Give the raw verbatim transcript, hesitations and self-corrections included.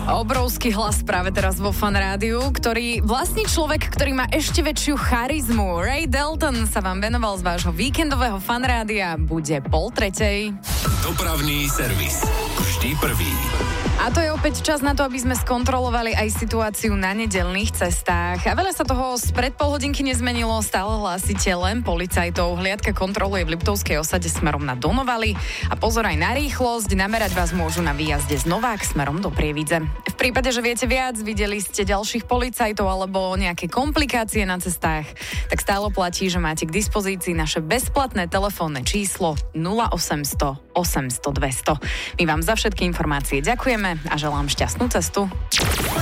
Obrovský hlas práve teraz vo Fan Rádiu, ktorý vlastní človek, ktorý má ešte väčšiu charizmu. Ray Dalton sa vám venoval z vášho víkendového Fan Rádia. Bude pol tretej. Dopravný servis. Vždy prvý. A to je opäť čas na to, aby sme skontrolovali aj situáciu na nedeľných cestách. A veľa sa toho spred pol hodinky nezmenilo, stále hlásite len policajtov. Hliadka kontroluje v Liptovskej osade smerom na Donovali. A pozor aj na rýchlosť, namerať vás môžu na výjazde z Novák smerom do Prievidze. V prípade, že viete viac, videli ste ďalších policajtov alebo nejaké komplikácie na cestách, tak stále platí, že máte k dispozícii naše bezplatné telefónne číslo nula osemsto osemsto dvesto. My vám za všetky informácie ďakujeme a želám šťastnú cestu.